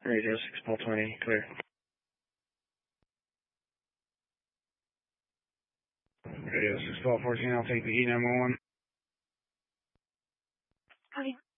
Radio 6 Paul 20, clear. Radio 6 Paul 14, I'll take the E911. Okay.